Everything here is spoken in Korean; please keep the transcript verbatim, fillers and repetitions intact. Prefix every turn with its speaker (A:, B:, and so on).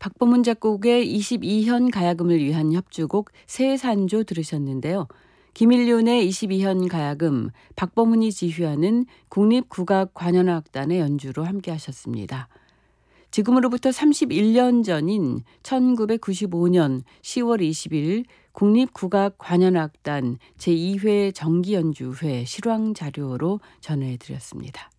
A: 박범훈 작곡의 이십이 현 가야금을 위한 협주곡 새산조 들으셨는데요. 김일륜의 이십이 현 가야금, 박범훈이 지휘하는 국립국악관현악단의 연주로 함께 하셨습니다. 지금으로부터 삼십일 년 전인 천구백구십오 년 시월 이십일 국립국악관현악단 제이 회 정기연주회 실황자료로 전해드렸습니다.